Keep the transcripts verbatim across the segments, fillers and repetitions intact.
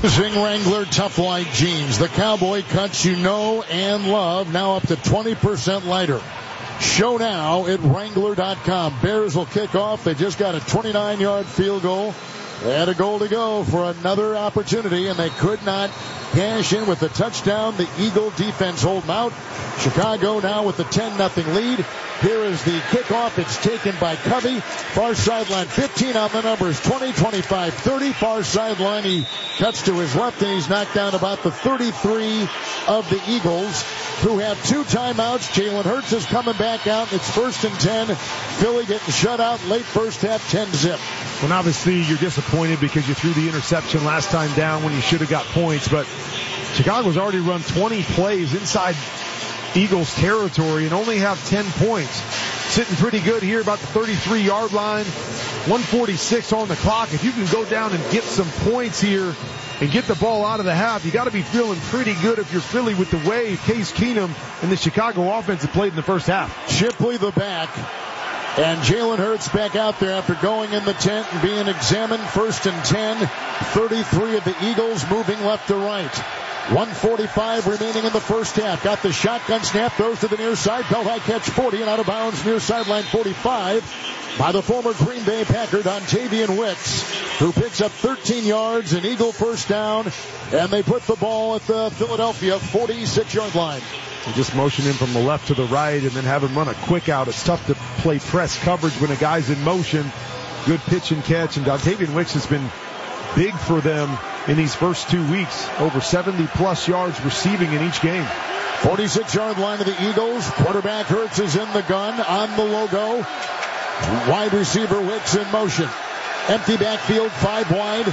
Zing Wrangler Tough Light Jeans. The cowboy cuts you know and love. Now up to twenty percent lighter. Show now at Wrangler dot com. Bears will kick off. They just got a twenty-nine yard field goal. They had a goal to go for another opportunity, and they could not cash in with the touchdown. The Eagle defense hold them out. Chicago now with the ten nothing lead. Here is the kickoff. It's taken by Covey. Far sideline, fifteen on the numbers, twenty, twenty-five, thirty. Far sideline, he cuts to his left, and he's knocked down about the thirty-three of the Eagles, who have two timeouts. Jalen Hurts is coming back out. It's first and ten. Philly getting shut out late first half, ten zip. Well, obviously, you're disappointed because you threw the interception last time down when you should have got points, but Chicago's already run twenty plays inside Eagles territory and only have ten points. Sitting pretty good here about the thirty-three yard line. one forty-six on the clock. If you can go down and get some points here and get the ball out of the half, you got to be feeling pretty good if you're Philly with the way Case Keenum and the Chicago offense have played in the first half. Shipley the back. And Jalen Hurts back out there after going in the tent and being examined. First and ten. thirty-three of the Eagles moving left to right. one forty-five remaining in the first half. Got the shotgun snap, throws to the near side. Belt high catch forty and out of bounds near sideline forty-five by the former Green Bay Packer, Dontavian Wicks, who picks up thirteen yards, an Eagle first down, and they put the ball at the Philadelphia forty-six yard line. You just motion him from the left to the right and then have him run a quick out. It's tough to play press coverage when a guy's in motion. Good pitch and catch, and Dontavian Wicks has been big for them in these first two weeks. Over seventy plus yards receiving in each game. forty-six yard line of the Eagles. Quarterback Hurts is in the gun on the logo. Wide receiver Wicks in motion. Empty backfield, five wide.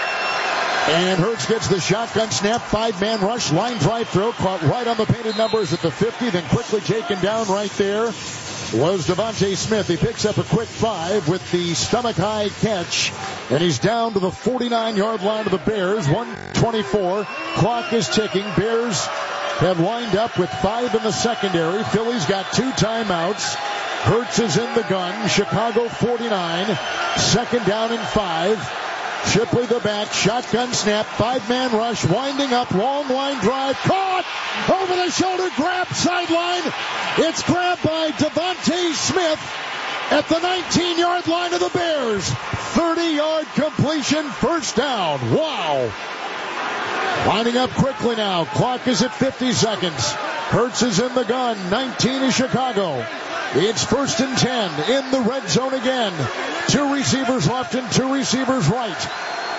And Hurts gets the shotgun snap, five-man rush, line drive throw, caught right on the painted numbers at the fifty, then quickly taken down right there was Devontae Smith. He picks up a quick five with the stomach-high catch, and he's down to the forty-nine yard line of the Bears. one twenty-four, clock is ticking. Bears have lined up with five in the secondary. Philly's got two timeouts. Hurts is in the gun. Chicago forty-nine, second down and five. Shipley the back, shotgun snap, five-man rush, winding up, long line drive, caught, over the shoulder, grab, sideline. It's grabbed by Devontae Smith at the nineteen yard line of the Bears. thirty yard completion, first down. Wow. Lining up quickly now. Clock is at fifty seconds. Hurts is in the gun. nineteen is Chicago. It's first and ten in the red zone again. Two receivers left and two receivers right.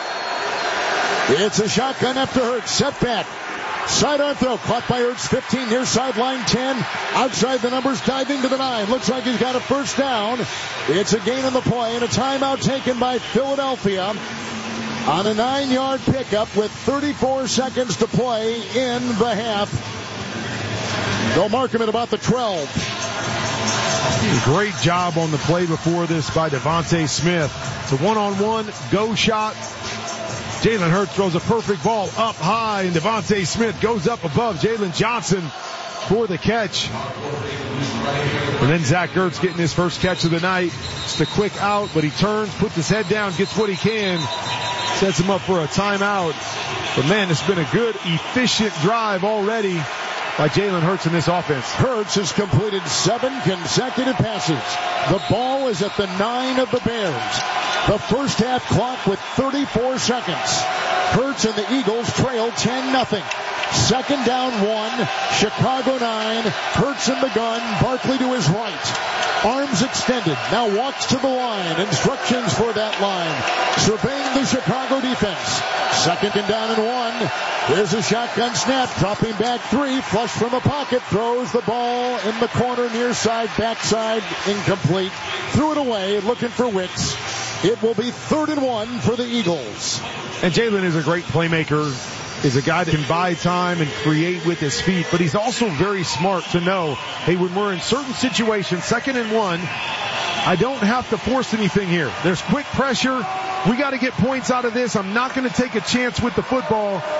It's a shotgun after Hurts. Set back. Sidearm throw. Caught by Hurts. fifteen near sideline ten. Outside the numbers. Diving to the nine. Looks like he's got a first down. It's a gain on the play and a timeout taken by Philadelphia on a nine yard pickup with thirty-four seconds to play in the half. They'll mark him at about the twelve. Great job on the play before this by Devontae Smith. It's a one-on-one go shot. Jalen Hurts throws a perfect ball up high, and Devontae Smith goes up above Jalen Johnson for the catch. And then Zach Ertz getting his first catch of the night. Just a quick out, but he turns, puts his head down, gets what he can, sets him up for a timeout. But man, it's been a good, efficient drive already by Jalen Hurts in this offense. Hurts has completed seven consecutive passes. The ball is at the nine of the Bears. The first half clock with thirty-four seconds. Hurts and the Eagles trail ten nothing. Second down one. Chicago nine. Hurts in the gun. Barkley to his right. Arms extended. Now walks to the line. Instructions for that line. Surveying the Chicago defense. Second and down and one. Here's a shotgun snap. Dropping back three. Flush from the pocket. Throws the ball in the corner. Near side. Backside. Incomplete. Threw it away. Looking for Wicks. It will be third and one for the Eagles. And Jalen is a great playmaker. Is a guy that can buy time and create with his feet, but he's also very smart to know, hey, when we're in certain situations, second and one, I don't have to force anything here. There's quick pressure. We got to get points out of this. I'm not going to take a chance with the football.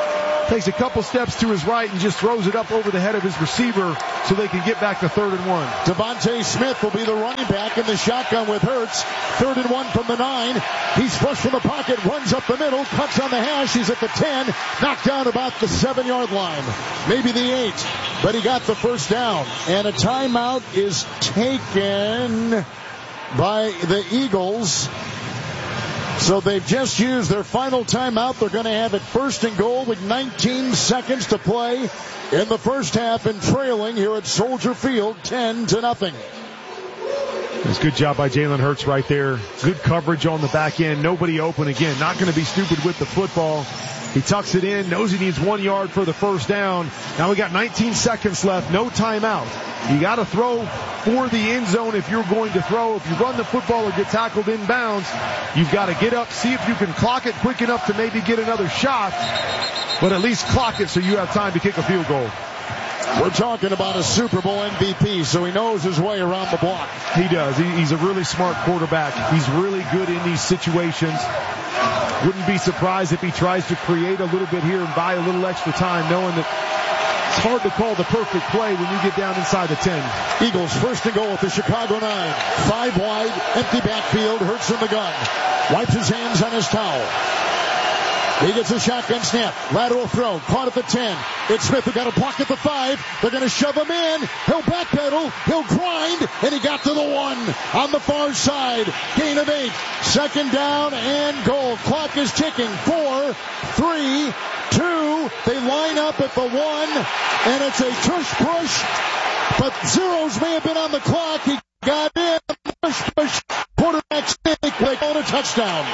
takes a couple steps to his right and just throws it up over the head of his receiver so they can get back to third and one. Devontae Smith will be the running back in the shotgun with Hurts. Third and one from the nine. He's flush from the pocket, runs up the middle, cuts on the hash. He's at the ten, knocked down about the seven-yard line, maybe the eight, but he got the first down. And a timeout is taken by the Eagles. So they've just used their final timeout. They're going to have it first and goal with nineteen seconds to play in the first half and trailing here at Soldier Field ten to nothing. It's a good job by Jalen Hurts right there. Good coverage on the back end. Nobody open again. Not going to be stupid with the football. He tucks it in, knows he needs one yard for the first down. Now we got nineteen seconds left, no timeout. You got to throw for the end zone if you're going to throw. If you run the football or get tackled inbounds, you've got to get up, see if you can clock it quick enough to maybe get another shot, but at least clock it so you have time to kick a field goal. We're talking about a Super Bowl M V P, so he knows his way around the block. He does. He, he's a really smart quarterback. He's really good in these situations. Wouldn't be surprised if he tries to create a little bit here and buy a little extra time, knowing that it's hard to call the perfect play when you get down inside the ten. Eagles first and goal at the Chicago nine. Five wide, empty backfield, Hurts in the gun. Wipes his hands on his towel. He gets a shotgun snap. Lateral throw. Caught at the ten. It's Smith who got a block at the five. They're going to shove him in. He'll backpedal. He'll grind. And he got to the one on the far side. Gain of eight. Second down and goal. Clock is ticking. Four, three, two. They line up at the one. And it's a tush push. But zeros may have been on the clock. He got in. Push, push. Quarterback stick. They call it a touchdown.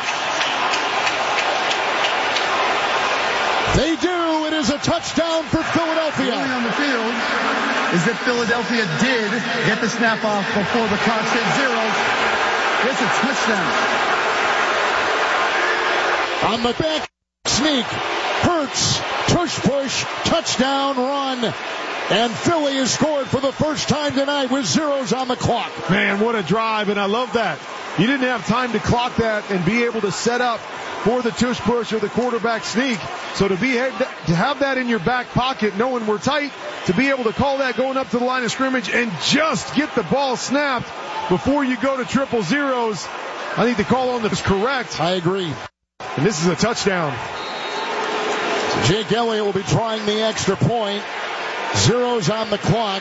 They do. It is a touchdown for Philadelphia. Early on the field is that Philadelphia did get the snap off before the clock said zero. It's a touchdown. On the back sneak, Hurts, tush push, touchdown run. And Philly has scored for the first time tonight with zeros on the clock. Man, what a drive, and I love that. You didn't have time to clock that and be able to set up for the tush push or the quarterback sneak. So to be to have that in your back pocket, knowing we're tight, to be able to call that going up to the line of scrimmage and just get the ball snapped before you go to triple zeros, I think the call on this is correct. I agree. And this is a touchdown. Jake Elliott will be trying the extra point. Zeros on the clock.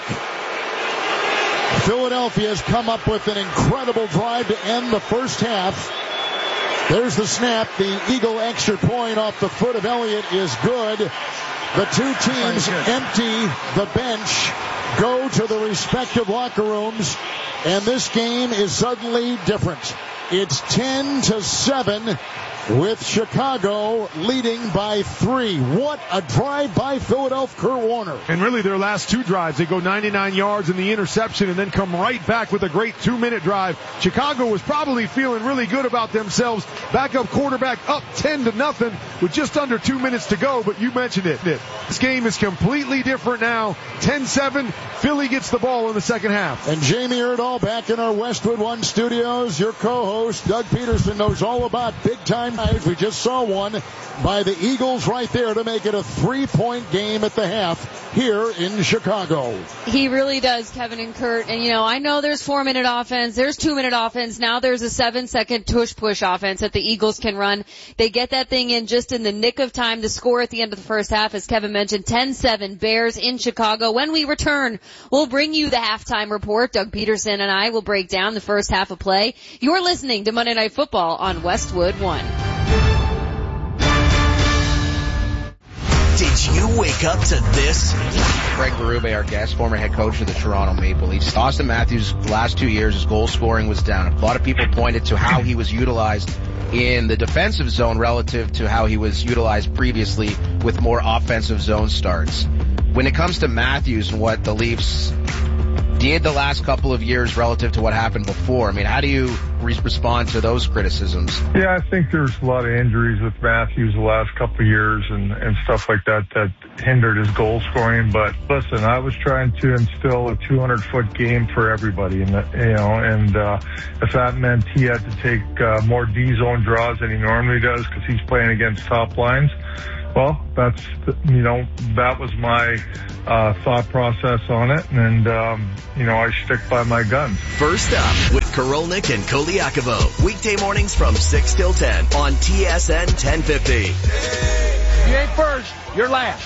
Philadelphia has come up with an incredible drive to end the first half. There's the snap. The Eagle extra point off the foot of Elliott is good. The two teams empty the bench, go to the respective locker rooms, and this game is suddenly different. It's ten to seven with Chicago leading by three. What a drive by Philadelphia, Kurt Warner. And really their last two drives, they go ninety-nine yards in the interception and then come right back with a great two-minute drive. Chicago was probably feeling really good about themselves. Backup quarterback up ten to nothing with just under two minutes to go, but you mentioned it. This game is completely different now. ten seven, Philly gets the ball in the second half. And Jamie Erdahl back in our Westwood One studios. Your co-host, Doug Peterson, knows all about big-time. We just saw one by the Eagles right there to make it a three-point game at the half here in Chicago. He really does, Kevin and Kurt. And, you know, I know there's four-minute offense, there's two-minute offense. Now there's a seven-second tush-push offense that the Eagles can run. They get that thing in just in the nick of time to score at the end of the first half, as Kevin mentioned, ten seven Bears in Chicago. When we return, we'll bring you the halftime report. Doug Peterson and I will break down the first half of play. You're listening to Monday Night Football on Westwood One. Did you wake up to this? Greg Berube, our guest, former head coach of the Toronto Maple Leafs. Austin Matthews, last two years, his goal scoring was down. A lot of people pointed to how he was utilized in the defensive zone relative to how he was utilized previously with more offensive zone starts. When it comes to Matthews and what the Leafs did the last couple of years relative to what happened before, I mean, how do you re- respond to those criticisms? Yeah, I think there's a lot of injuries with Matthews the last couple of years and, and stuff like that that hindered his goal scoring. But listen, I was trying to instill a two hundred foot game for everybody, and you know, and uh, if that meant he had to take uh, more D zone draws than he normally does because he's playing against top lines, well, that's, you know, that was my uh, thought process on it. And, um, you know, I stick by my guns. First Up with Korolnik and Koliakovo. Weekday mornings from six till ten on T S N ten fifty. You ain't first, you're last.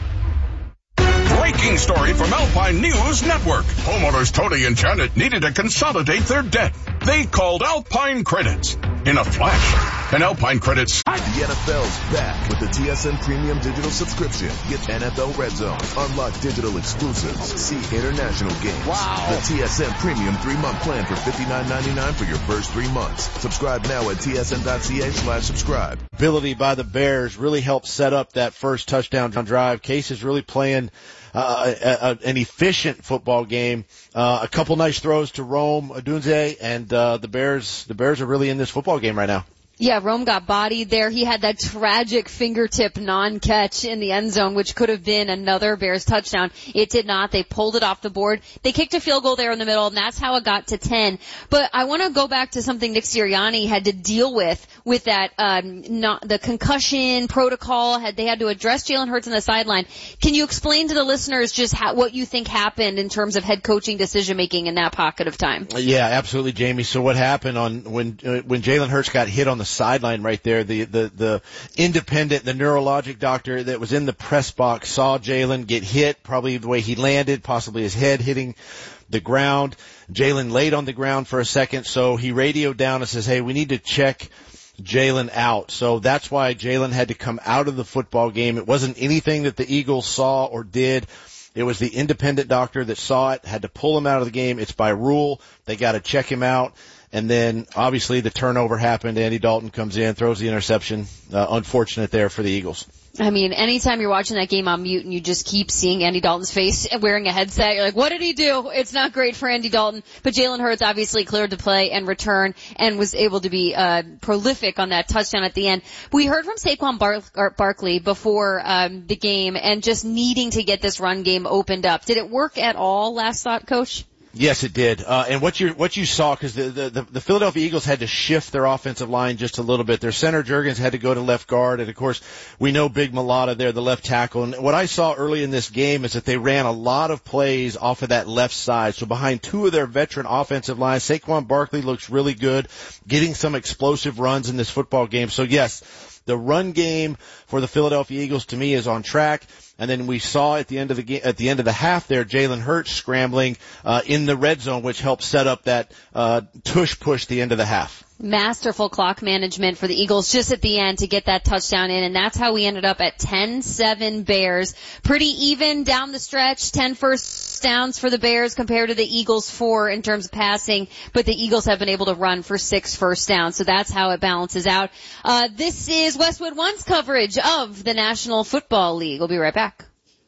Breaking story from Alpine News Network. Homeowners Tony and Janet needed to consolidate their debt. They called Alpine Credits. In a flash, an Alpine Credits. The N F L's back with the T S N Premium Digital Subscription. Get N F L Red Zone, unlock digital exclusives, see international games. Wow. The T S N Premium three-month plan for fifty-nine ninety-nine for your first three months. Subscribe now at tsn.ca slash subscribe. Ability by the Bears really helped set up that first touchdown drive. Case is really playing Uh, a, a, an efficient football game. Uh, a couple nice throws to Rome Odunze, and uh, the Bears. The Bears are really in this football game right now. Yeah, Rome got bodied there. He had that tragic fingertip non-catch in the end zone, which could have been another Bears touchdown. It did not. They pulled it off the board. They kicked a field goal there in the middle, and that's how it got to ten. But I want to go back to something Nick Sirianni had to deal with, with that, um, not, the concussion protocol. Had, they had to address Jalen Hurts on the sideline. Can you explain to the listeners just how, what you think happened in terms of head coaching decision-making in that pocket of time? Yeah, absolutely, Jamie. So what happened on, when, uh, when Jalen Hurts got hit on the sideline right there, the, the, the independent, the neurologic doctor that was in the press box saw Jalen get hit, probably the way he landed, possibly his head hitting the ground. Jalen laid on the ground for a second, so he radioed down and says, hey, we need to check Jalen out. So that's why Jalen had to come out of the football game. It wasn't anything that the Eagles saw or did. It was the independent doctor that saw it, had to pull him out of the game. It's by rule. They got to check him out. And then, obviously, the turnover happened. Andy Dalton comes in, throws the interception. Uh, unfortunate there for the Eagles. I mean, anytime you're watching that game on mute and you just keep seeing Andy Dalton's face wearing a headset, you're like, what did he do? It's not great for Andy Dalton. But Jalen Hurts obviously cleared the play and return and was able to be uh prolific on that touchdown at the end. We heard from Saquon Bar- Barkley before um the game and just needing to get this run game opened up. Did it work at all, last thought, Coach? Yes, it did. Uh, and what you what you saw, because the, the the Philadelphia Eagles had to shift their offensive line just a little bit. Their center Jurgens had to go to left guard, and of course we know Big Mulata there, the left tackle. And what I saw early in this game is that they ran a lot of plays off of that left side. So behind two of their veteran offensive lines, Saquon Barkley looks really good, getting some explosive runs in this football game. So yes, the run game for the Philadelphia Eagles to me is on track. And then we saw at the end of the game, at the end of the half there, Jalen Hurts scrambling uh, in the red zone, which helped set up that uh, tush push the end of the half. Masterful clock management for the Eagles just at the end to get that touchdown in, and that's how we ended up at ten seven Bears. Pretty even down the stretch, ten first downs for the Bears compared to the Eagles four in terms of passing, but the Eagles have been able to run for six first downs, so that's how it balances out. Uh, this is Westwood One's coverage of the National Football League. We'll be right back.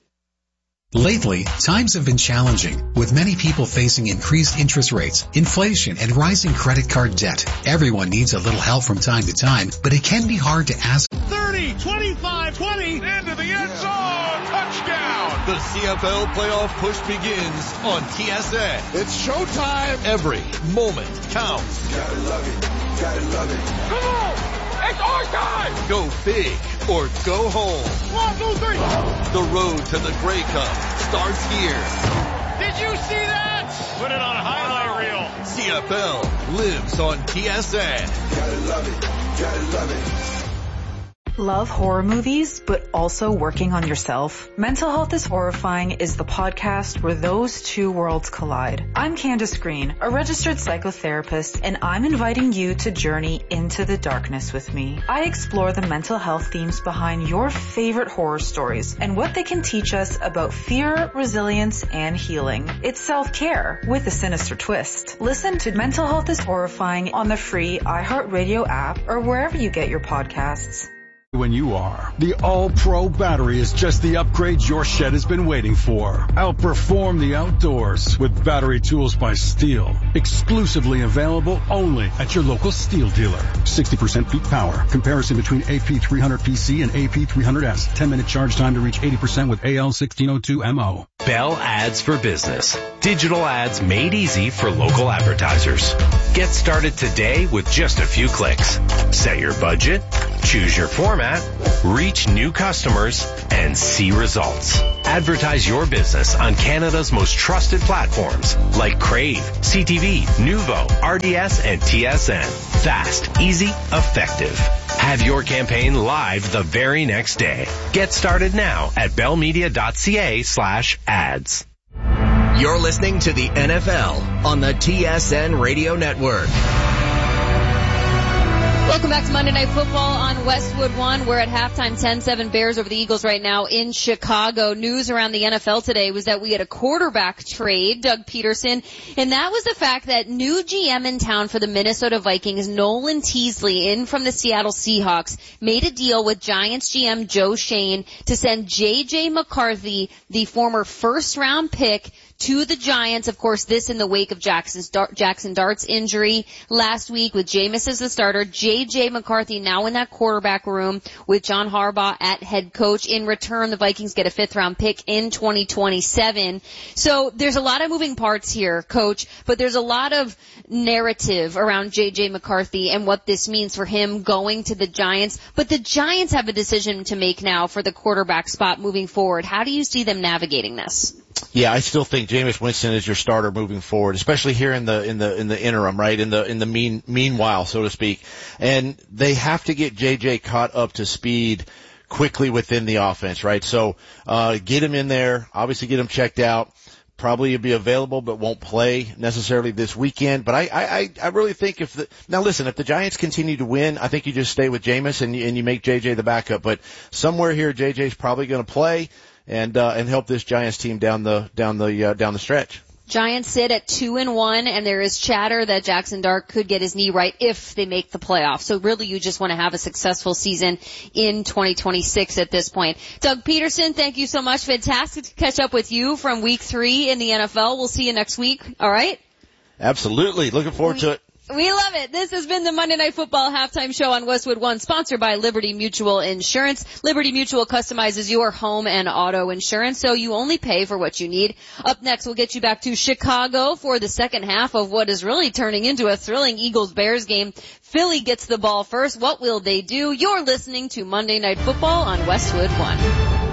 Lately, times have been challenging, with many people facing increased interest rates, inflation, and rising credit card debt. Everyone needs a little help from time to time, but it can be hard to ask. thirty, twenty-five, twenty, into the end zone, touchdown! The C F L playoff push begins on T S N. It's showtime! Every moment counts. Gotta love it, gotta love it. Come on! It's our time! Go big or go home. One, two, three. The road to the Grey Cup starts here. Did you see that? Put it on a highlight reel. C F L lives on T S N. Gotta love it, gotta love it. Love horror movies, but also working on yourself? Mental Health is Horrifying is the podcast where those two worlds collide. I'm Candace Green, a registered psychotherapist, and I'm inviting you to journey into the darkness with me. I explore the mental health themes behind your favorite horror stories and what they can teach us about fear, resilience, and healing. It's self-care with a sinister twist. Listen to Mental Health is Horrifying on the free iHeartRadio app or wherever you get your podcasts. When you are. The All-Pro battery is just the upgrade your shed has been waiting for. Outperform the outdoors with battery tools by Steel. Exclusively available only at your local Steel dealer. sixty percent peak power. Comparison between A P three hundred P C and A P three hundred S. ten minute charge time to reach eighty percent with A L sixteen oh two M O. Bell Ads for Business. Digital ads made easy for local advertisers. Get started today with just a few clicks. Set your budget, Choose your format, reach new customers, and see results. Advertise your business on Canada's most trusted platforms like Crave, C T V, Nuvo, R D S, and T S N. Fast, easy, effective. Have your campaign live the very next day. Get started now at bellmedia.ca slash ads. You're listening to the N F L on the T S N Radio Network. Welcome back to Monday Night Football on Westwood One. We're at halftime, ten seven Bears over the Eagles right now in Chicago. News around the N F L today was that we had a quarterback trade, Doug Peterson, and that was the fact that new G M in town for the Minnesota Vikings, Nolan Teasley, in from the Seattle Seahawks, made a deal with Giants G M Joe Schoen to send J J McCarthy, the former first-round pick, to the Giants. Of course, this in the wake of Jackson's Dar- Jackson Dart's injury last week with Jameis as the starter. J J McCarthy now in that quarterback room with John Harbaugh at head coach. In return, the Vikings get a fifth round pick in twenty twenty-seven. So there's a lot of moving parts here, Coach, but there's a lot of narrative around J J McCarthy and what this means for him going to the Giants. But the Giants have a decision to make now for the quarterback spot moving forward. How do you see them navigating this? Yeah, I still think Jameis Winston is your starter moving forward, especially here in the in the in the interim, right? In the in the mean meanwhile, so to speak. And they have to get J J caught up to speed quickly within the offense, right? So uh get him in there, obviously get him checked out. Probably he'll be available, but won't play necessarily this weekend. But I, I, I really think if the, now listen, if the Giants continue to win, I think you just stay with Jameis and you, and you make J J the backup. But somewhere here, J J's probably going to play and, uh, and help this Giants team down the, down the, uh, down the stretch. Giants sit at two and one, and there is chatter that Jackson Dart could get his knee right if they make the playoffs. So really, you just want to have a successful season in twenty twenty-six at this point. Doug Peterson, thank you so much. Fantastic to catch up with you from week three in the N F L. We'll see you next week. All right? Absolutely. Looking forward to it. We love it. This has been the Monday Night Football halftime show on Westwood One, sponsored by Liberty Mutual Insurance. Liberty Mutual customizes your home and auto insurance, so you only pay for what you need. Up next, we'll get you back to Chicago for the second half of what is really turning into a thrilling Eagles-Bears game. Philly gets the ball first. What will they do? You're listening to Monday Night Football on Westwood One.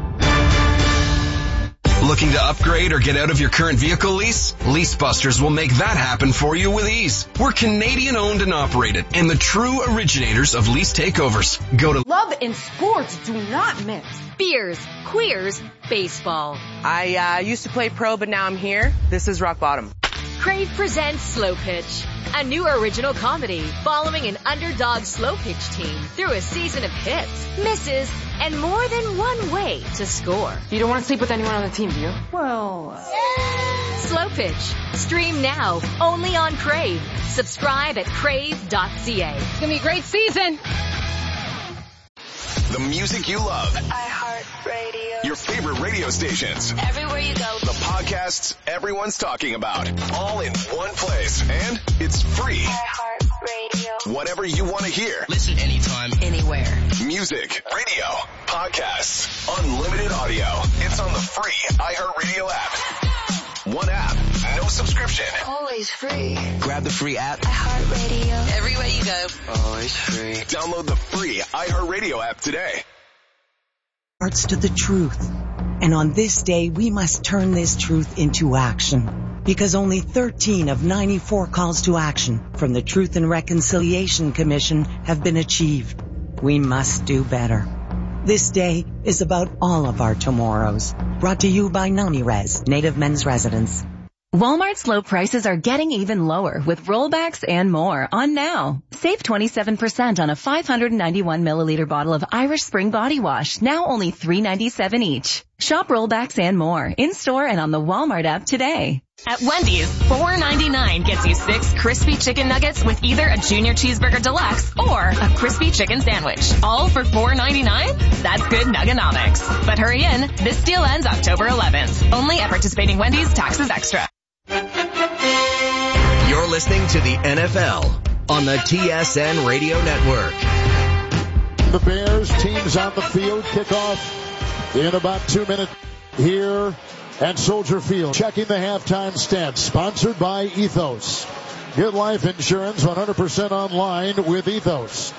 Looking to upgrade or get out of your current vehicle lease? Lease Busters will make that happen for you with ease. We're Canadian owned and operated and the true originators of lease takeovers. Go to Love and sports do not mix. Beers, queers, baseball. I uh, used to play pro, but now I'm here. This is rock bottom. Crave presents Slow Pitch, a new original comedy following an underdog slow pitch team through a season of hits, misses, and more than one way to score. You don't want to sleep with anyone on the team, do you? Well, yeah. Slow Pitch. Stream now, only on Crave. Subscribe at crave dot c a. It's going to be a great season. The music you love. iHeartRadio. Your favorite radio stations. Everywhere you go. The podcasts everyone's talking about. All in one place. And it's free. iHeartRadio. Whatever you want to hear. Listen anytime, anywhere. Music, radio, podcasts, unlimited audio. It's on the free iHeartRadio app. One app, no subscription. Always free. Grab the free app. iHeartRadio. Everywhere you go. Always free. Download the free iHeartRadio app today. Hearts to the truth. And on this day, we must turn this truth into action. Because only thirteen of ninety-four calls to action from the Truth and Reconciliation Commission have been achieved. We must do better. This day is about all of our tomorrows. Brought to you by NamiRes, Native Men's Residence. Walmart's low prices are getting even lower with rollbacks and more on now. Save twenty-seven percent on a five hundred ninety-one milliliter bottle of Irish Spring Body Wash, now only three ninety-seven each. Shop rollbacks and more in-store and on the Walmart app today. At Wendy's, four ninety-nine gets you six crispy chicken nuggets with either a junior cheeseburger deluxe or a crispy chicken sandwich. All for four ninety-nine? That's good nuggonomics. But hurry in, this deal ends October eleventh. Only at participating Wendy's, taxes extra. You're listening to the N F L on the T S N Radio Network. The Bears teams on the field. Kickoff in about two minutes here at Soldier Field. Checking the halftime stats. Sponsored by Ethos. Get life insurance one hundred percent online with Ethos.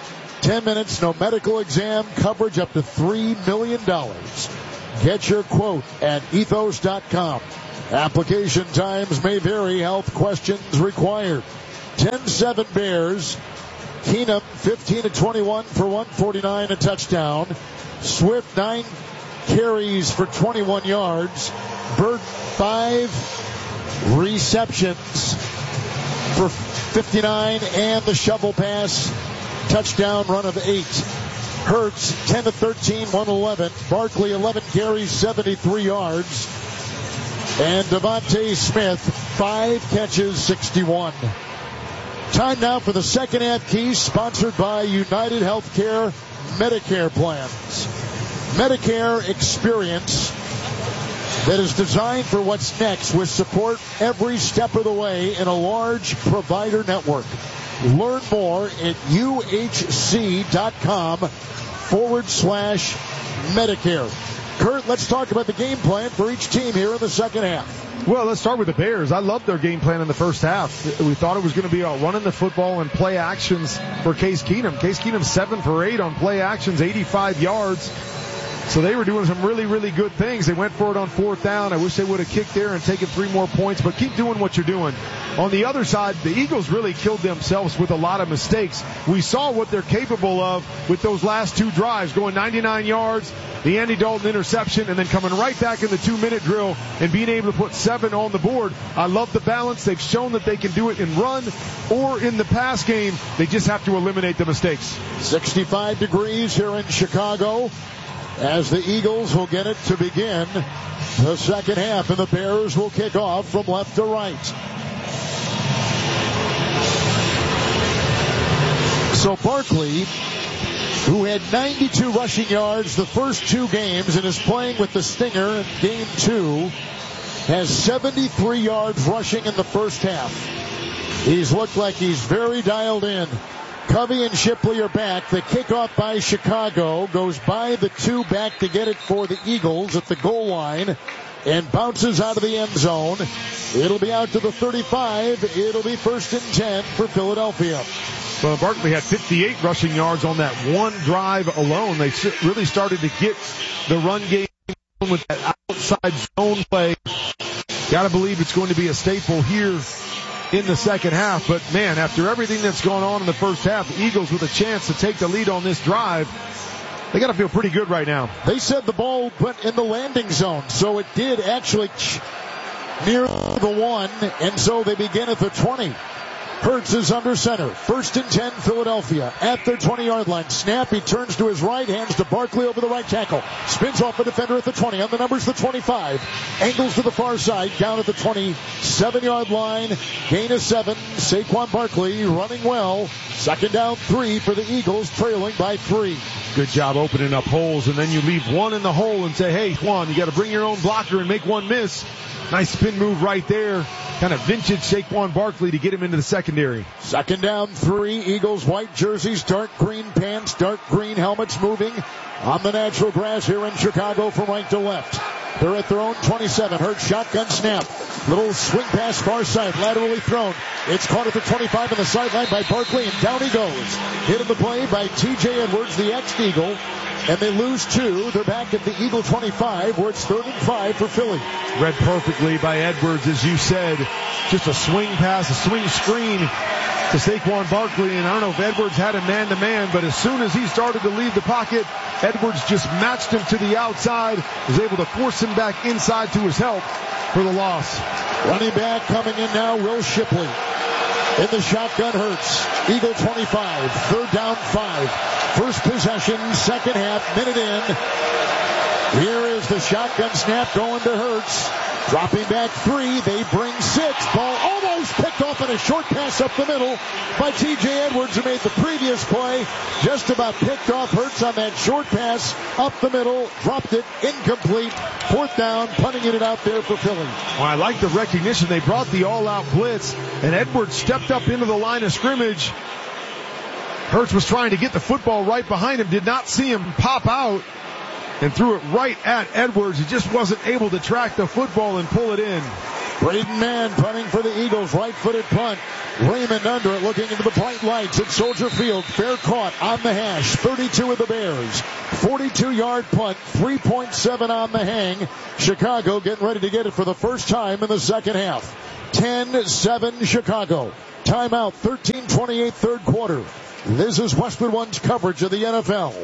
ten minutes, no medical exam, coverage up to three million dollars. Get your quote at ethos dot com. Application times may vary. Health questions required. ten seven Bears. Keenum fifteen to twenty-one for one forty-nine, a touchdown. Swift nine carries for twenty-one yards. Bird five receptions for fifty-nine and the shovel pass. Touchdown run of eight. Hurts ten to thirteen, one eleven. Barkley eleven carries, seventy-three yards. And Devontae Smith, five catches, sixty-one. Time now for the second half keys, sponsored by United Healthcare Medicare plans. Medicare experience that is designed for what's next with support every step of the way in a large provider network. Learn more at uhc.com forward slash Medicare. Kurt, let's talk about the game plan for each team here in the second half. Well, let's start with the Bears. I loved their game plan in the first half. We thought it was going to be about running the football and play actions for Case Keenum. Case Keenum seven for eight on play actions, eighty-five yards. So they were doing some really, really good things. They went for it on fourth down. I wish they would have kicked there and taken three more points, but keep doing what you're doing. On the other side, the Eagles really killed themselves with a lot of mistakes. We saw what they're capable of with those last two drives, going ninety-nine yards, the Andy Dalton interception, and then coming right back in the two-minute drill and being able to put seven on the board. I love the balance. They've shown that they can do it in run or in the pass game. They just have to eliminate the mistakes. sixty-five degrees here in Chicago, as the Eagles will get it to begin the second half, and the Bears will kick off from left to right. So Barkley, who had ninety-two rushing yards the first two games and is playing with the Stinger in game two, has seventy-three yards rushing in the first half. He's looked like he's very dialed in. Covey and Shipley are back. The kickoff by Chicago goes by the two back to get it for the Eagles at the goal line and bounces out of the end zone. It'll be out to the thirty-five. It'll be first and ten for Philadelphia. Well, Barkley had fifty-eight rushing yards on that one drive alone. They really started to get the run game with that outside zone play. Got to believe it's going to be a staple here in the second half. But, man, after everything that's gone on in the first half, the Eagles with a chance to take the lead on this drive, they got to feel pretty good right now. They said the ball went in the landing zone, so it did actually near the one, and so they begin at the twenty. Hurts is under center. First and ten, Philadelphia at their twenty-yard line. Snap, he turns to his right, hands to Barkley over the right tackle. Spins off a defender at the twenty. On the numbers, the twenty-five. Angles to the far side, down at the twenty-seven-yard line. Gain of seven. Saquon Barkley running well. Second down, three for the Eagles, trailing by three. Good job opening up holes, and then you leave one in the hole and say, hey, Juan, you got to bring your own blocker and make one miss. Nice spin move right there. Kind of vintage Saquon Barkley to get him into the secondary. Second down, three. Eagles white jerseys, dark green pants, dark green helmets moving on the natural grass here in Chicago from right to left. They're at their own twenty-seven. Hurts shotgun snap. Little swing pass far side, laterally thrown. It's caught at the twenty-five on the sideline by Barkley, and down he goes. Hit in the play by T J Edwards, the ex-Eagle. And they lose two. They're back at the Eagle twenty-five, where it's third and five for Philly. Read perfectly by Edwards, as you said. Just a swing pass, a swing screen to Saquon Barkley. And I don't know if Edwards had him man-to-man, but as soon as he started to leave the pocket, Edwards just matched him to the outside, was able to force him back inside to his help for the loss. Running back coming in now, Will Shipley. In the shotgun, Hurts. Eagle twenty-five, third down five. First possession, second half, minute in. Here is the shotgun snap going to Hurts. Dropping back three, they bring six. Ball almost picked off on a short pass up the middle by T J Edwards, who made the previous play. Just about picked off. Hurts on that short pass up the middle, dropped it, incomplete. Fourth down, punting it out there for Philly. Well, I like the recognition. They brought the all-out blitz, and Edwards stepped up into the line of scrimmage. Hurts was trying to get the football right behind him, did not see him pop out, and threw it right at Edwards. He just wasn't able to track the football and pull it in. Braden Mann punting for the Eagles, right-footed punt. Raymond under it, looking into the bright lights at Soldier Field. Fair caught on the hash, thirty-two of the Bears. forty-two-yard punt, three point seven on the hang. Chicago getting ready to get it for the first time in the second half. ten seven Chicago. Timeout, thirteen twenty-eight third quarter. This is Westwood One's coverage of the N F L.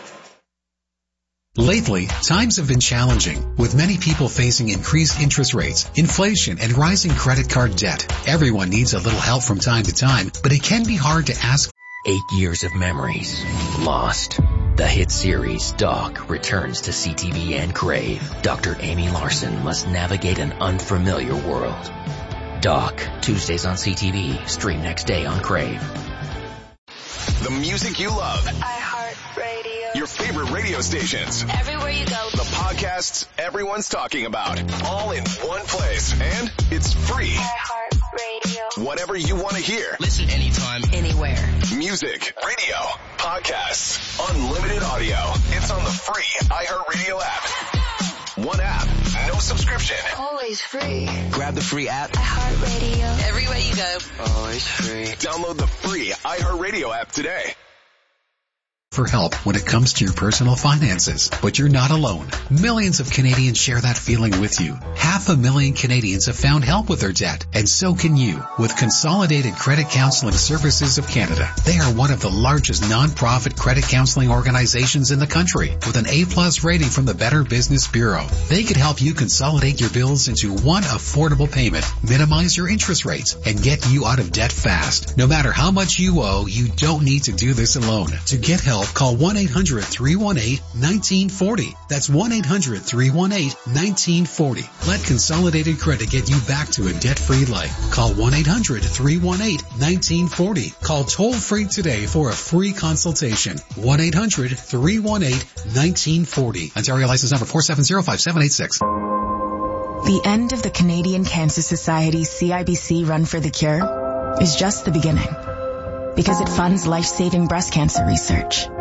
Lately, times have been challenging, with many people facing increased interest rates, inflation, and rising credit card debt. Everyone needs a little help from time to time, but it can be hard to ask. Eight years of memories lost. The hit series Doc returns to C T V and Crave. Doctor Amy Larson must navigate an unfamiliar world. Doc, Tuesdays on C T V, stream next day on Crave. The music you love. iHeartRadio. Your favorite radio stations. Everywhere you go. The podcasts everyone's talking about. All in one place. And it's free. iHeartRadio. Whatever you want to hear. Listen anytime, anywhere. Music, radio, podcasts, unlimited audio. It's on the free iHeartRadio app. One app, no subscription. Always free. Grab the free app. iHeartRadio. Everywhere you go. Always free. Download the free iHeartRadio app today. For help when it comes to your personal finances. But you're not alone. Millions of Canadians share that feeling with you. Half a million Canadians have found help with their debt, and so can you with Consolidated Credit Counseling Services of Canada. They are one of the largest non-profit credit counseling organizations in the country with an A-plus rating from the Better Business Bureau. They could help you consolidate your bills into one affordable payment, minimize your interest rates, and get you out of debt fast. No matter how much you owe, you don't need to do this alone. To get help, call one eight hundred three one eight one nine four zero. That's one eight hundred three one eight one nine four zero. Let Consolidated Credit get you back to a debt-free life. Call one eight hundred three one eight one nine four zero. Call toll-free today for a free consultation. one eight hundred three one eight one nine four zero. Ontario license number four seven zero five seven eight six. The end of the Canadian Cancer Society C I B C Run for the Cure is just the beginning, because it funds life-saving breast cancer research.